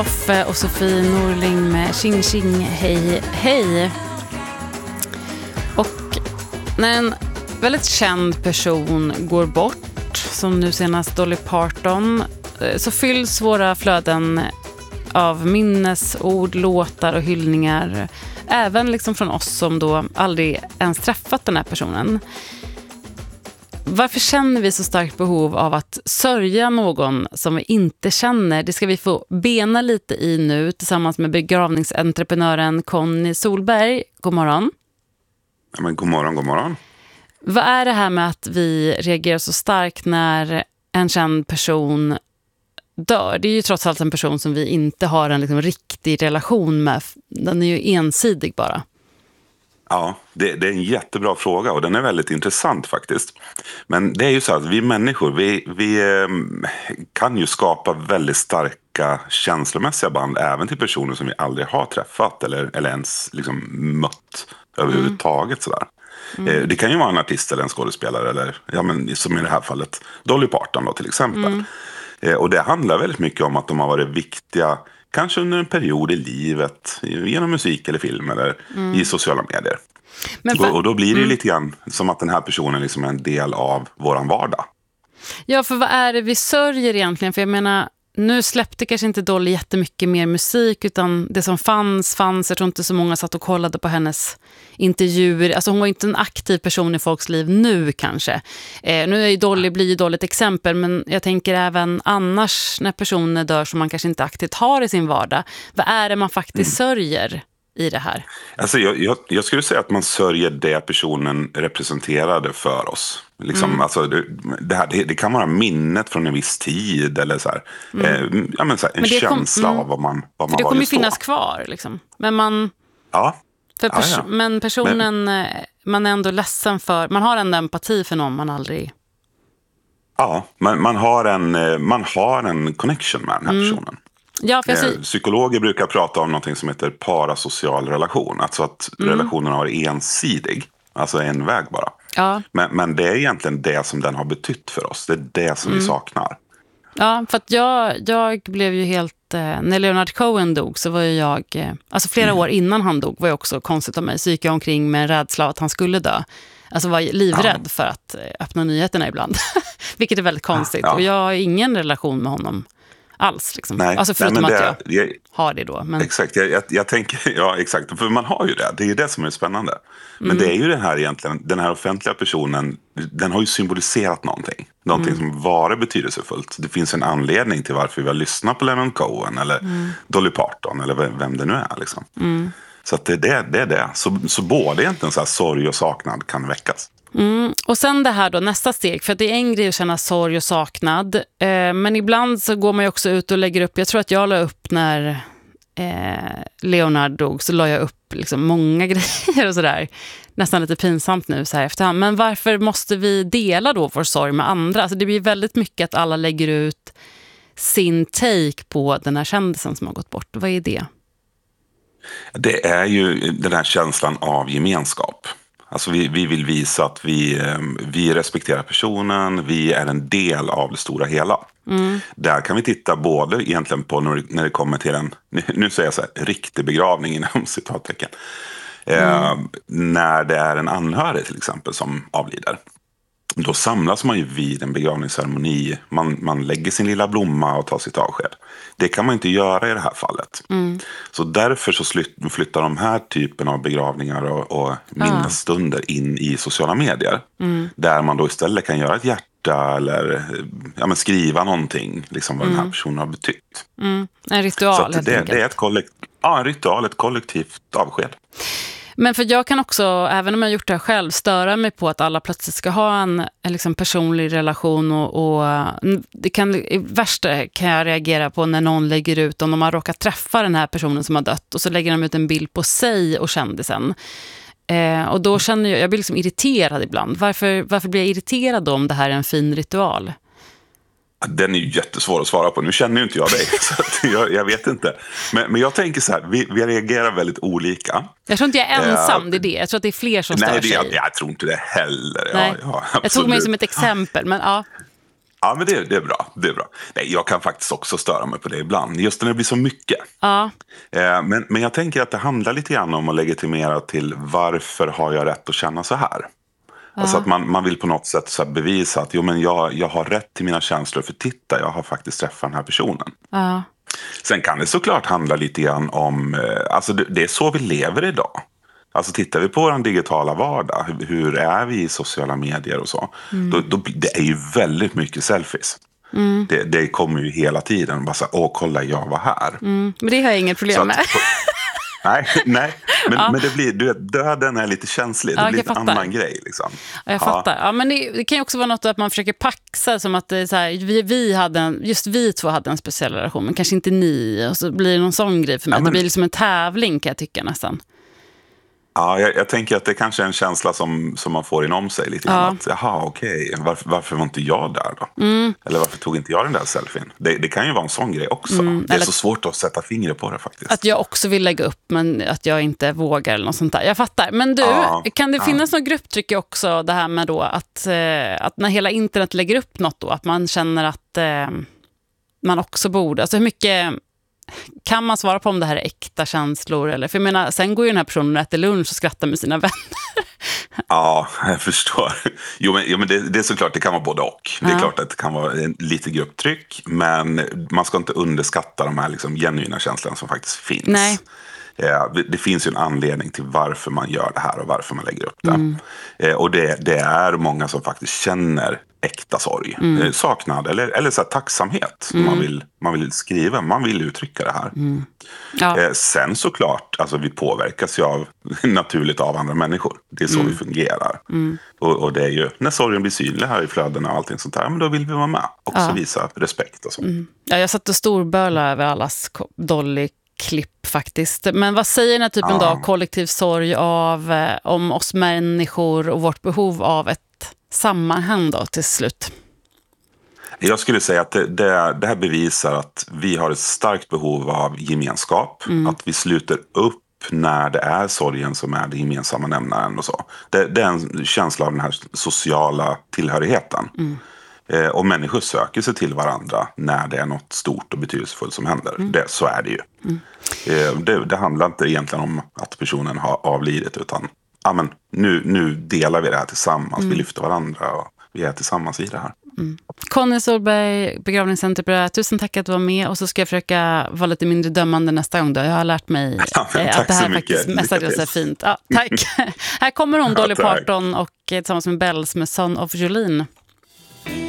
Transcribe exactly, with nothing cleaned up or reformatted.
Uffe och Sofie Norling med Tjing Tjing Hej Hej. Och när en väldigt känd person går bort, som nu senast Dolly Parton, så fylls våra flöden av minnesord, låtar och hyllningar, även liksom från oss som då aldrig ens träffat den här personen. Varför känner vi så starkt behov av att sörja någon som vi inte känner? Det ska vi få bena lite i nu tillsammans med begravningsentreprenören Conny Solberg. God morgon. Ja, men god morgon, god morgon. Vad är det här med att vi reagerar så starkt när en känd person dör? Det är ju trots allt en person som vi inte har en liksom riktig relation med. Den är ju ensidig bara. Ja, det, det är en jättebra fråga och den är väldigt intressant faktiskt. Men det är ju så att vi människor, vi, vi eh, kan ju skapa väldigt starka känslomässiga band även till personer som vi aldrig har träffat eller, eller ens liksom mött överhuvudtaget. Mm. Sådär. Mm. Eh, det kan ju vara en artist eller en skådespelare eller ja, men, som i det här fallet Dolly Parton då, till exempel. Mm. Eh, och det handlar väldigt mycket om att de har varit viktiga kanske under en period i livet, genom musik eller film eller mm. i sociala medier. Men för... och, och då blir det mm. lite grann som att den här personen liksom är en del av våran vardag. Ja, för vad är det vi sörjer egentligen? För jag menar, nu släppte kanske inte Dolly jättemycket mer musik, utan det som fanns, fanns. Jag tror inte så många satt och kollade på hennes intervjuer. Alltså hon var inte en aktiv person i folks liv nu kanske. Eh, nu är ju Dolly, blir ju Dolly ett exempel, men jag tänker även annars när personer dör som man kanske inte aktivt har i sin vardag. Vad är det man faktiskt mm. sörjer i det här? Alltså jag, jag, jag skulle säga att man sörjer det personen representerade för oss. Liksom, mm. alltså, det, det, här, det, det kan vara minnet från en viss tid eller så här, mm. eh, ja, men så här, en men känsla kom, mm. av vad man, vad man det var kommer ju just finnas då. Kvar liksom. Men man ja. För pers- ja, ja. Men personen men, man är ändå ledsen för, man har en empati för någon man aldrig. Ja, man, man har en man har en connection med den här mm. personen. Ja, för jag eh, psykologer brukar prata om något som heter parasocial relation. Alltså att mm. relationen har varit ensidig. Alltså en väg bara. Ja. Men, men det är egentligen det som den har betytt för oss. Det är det som mm. vi saknar. Ja, för att jag, jag blev ju helt... Eh, när Leonard Cohen dog så var ju jag... Eh, alltså flera mm. år innan han dog var jag också konstigt av mig. Så gick jag omkring med en rädsla att han skulle dö. Alltså var livrädd ja. för att öppna nyheterna ibland. Vilket är väldigt konstigt. Ja. Och jag har ingen relation med honom alls. Liksom. Nej, alltså förutom nej, att jag, jag har det då. Men... Exakt, jag, jag, jag tänker, ja exakt, för man har ju det. Det är ju det som är spännande. Men mm. det är ju den här egentligen, den här offentliga personen, den har ju symboliserat någonting. Någonting mm. som var betydelsefullt. Det finns en anledning till varför vi har lyssnat på Leonard Cohen eller mm. Dolly Parton eller vem det nu är. Liksom. Mm. Så att det, det, det är det. Så, så både egentligen så här sorg och saknad kan väckas. Mm. Och sen det här då, nästa steg, för att det är en grej att känna sorg och saknad, eh, men ibland så går man ju också ut och lägger upp, jag tror att jag la upp när eh, Leonard dog, så la jag upp liksom många grejer och sådär, nästan lite pinsamt nu så här efterhand, men varför måste vi dela då vår sorg med andra? Alltså det blir väldigt mycket att alla lägger ut sin take på den här kändisen som har gått bort. Vad är det? Det är ju den här känslan av gemenskap. Alltså vi, vi vill visa att vi, vi respekterar personen, vi är en del av det stora hela. Mm. Där kan vi titta både egentligen på när, när det kommer till en, nu säger jag så här, riktig begravning inom citattecken. Mm. Eh, när det är en anhörig till exempel som avlider. Då samlas man ju vid en begravningsceremoni. Man, man lägger sin lilla blomma och tar sitt avsked. Det kan man inte göra i det här fallet. Mm. Så därför så flyttar de här typen av begravningar och, och minnesstunder in i sociala medier. Mm. Där man då istället kan göra ett hjärta eller ja, men skriva någonting. Liksom vad mm. den här personen har betytt. Mm. En ritual så helt det, enkelt. det är ett kollekt, ja, en ritual, ett kollektivt avsked. Men för jag kan också, även om jag har gjort det här själv, störa mig på att alla plötsligt ska ha en, en liksom personlig relation och, och det kan, i värsta kan jag reagera på när någon lägger ut, om de har råkat träffa den här personen som har dött och så lägger de ut en bild på sig och kändisen. Eh, och då känner jag, jag blir liksom irriterad ibland. Varför, varför blir jag irriterad om det här är en fin ritual? Den är ju jättesvår att svara på. Nu känner ju inte jag dig, så att jag, jag vet inte. Men, men jag tänker så här, vi, vi reagerar väldigt olika. Jag tror inte jag är ensam, uh, det är det. Jag tror att det är fler som nej, stör det, sig. Jag, jag tror inte det heller. Nej. Ja, ja, jag tog mig som ett exempel, men ja. Ja, men det, det är bra. Det är bra. Nej, jag kan faktiskt också störa mig på det ibland. Just när det blir så mycket. Ja. Eh, men, men jag tänker att det handlar lite grann om att legitimera till varför har jag rätt att känna så här? Ja. Alltså att man, man vill på något sätt så här bevisa att jo, men jag, jag har rätt till mina känslor, för titta, jag har faktiskt träffat den här personen. Ja. Sen kan det såklart handla lite grann om, eh, alltså det, det är så vi lever idag. Alltså tittar vi på vår digitala vardag, hur, hur är vi i sociala medier och så, mm. då, då, det är ju väldigt mycket selfies. Mm. Det, det kommer ju hela tiden, bara så här, åh kolla jag var här. Mm. Men det har jag inget problem med. Nej, nej. Men, ja. men det blir, du vet, döden är lite känslig. Det ja, blir en annan grej. Liksom. Ja, jag fattar. Ja, men det, det kan ju också vara något att man försöker paxa, som att det är så här, vi, vi hade en, just vi två hade en speciell relation, men kanske inte ni. Och så blir det någon sån grej för mig. Ja, men det blir liksom en tävling, kan jag tycka nästan. Ja, jag, jag tänker att det kanske är en känsla som, som man får inom sig lite grann. Ja. Att, jaha, okej, varför, varför var inte jag där då? Mm. Eller varför tog inte jag den där selfien? Det, det kan ju vara en sån grej också. Mm. Det är eller så svårt att sätta fingret på det faktiskt. Att jag också vill lägga upp, men att jag inte vågar eller något sånt där. Jag fattar. Men du, ja. kan det finnas ja. något grupptryck också, det här med då att, eh, att när hela internet lägger upp något då, att man känner att eh, man också borde, alltså hur mycket... Kan man svara på om det här är äkta känslor? Eller? För jag menar, sen går ju den här personen och äter lunch och skrattar med sina vänner. Ja, jag förstår. Jo, men, jo, men det, det är såklart, det kan vara både och. Det är ja. klart att det kan vara lite grupptryck, men man ska inte underskatta de här liksom genuina känslorna som faktiskt finns. Nej. Ja, det finns ju en anledning till varför man gör det här och varför man lägger upp det. Mm. Och det, det är många som faktiskt känner äkta sorg, mm. saknad eller, eller så här tacksamhet. Mm. Man, vill, man vill skriva, man vill uttrycka det här. Mm. Ja. Sen såklart, alltså vi påverkas ju av, naturligt av andra människor. Det är så mm. vi fungerar. Mm. Och, och det är ju, när sorgen blir synlig här i flödena och allting sånt här, men då vill vi vara med. Också ja. visa respekt och så. Mm. Ja, jag satt och storböla över allas Dolly klipp faktiskt. Men vad säger den här typen ja. av kollektiv sorg av, eh, om oss människor och vårt behov av ett sammanhang då till slut? Jag skulle säga att det, det, det här bevisar att vi har ett starkt behov av gemenskap. Mm. Att vi sluter upp när det är sorgen som är det gemensamma nämnaren och så. Det, det är en känsla av den här sociala tillhörigheten. Mm. Eh, och människor söker sig till varandra när det är något stort och betydelsefullt som händer. Mm. Det, så är det ju. Mm. Eh, det, det handlar inte egentligen om att personen har avlidit, utan ja, men nu, nu delar vi det här tillsammans. Mm. Vi lyfter varandra och vi är tillsammans i det här. Mm. Conny Solberg, begravningsentreprenör, tusen tack att du var med, och så ska jag försöka vara lite mindre dömande nästa gång då. Jag har lärt mig ja, eh, att det här faktiskt mestadels är fint. Ja, tack. Här kommer hon, Dolly Parton, och tillsammans med Bells med Son of Jolene.